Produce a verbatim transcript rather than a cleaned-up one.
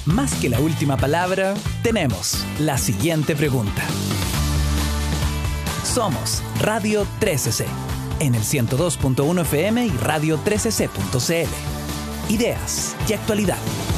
Más que la última palabra, tenemos la siguiente pregunta. Somos Radio trece C, en el ciento dos punto uno F M y radio trece C punto C L. Ideas y actualidad.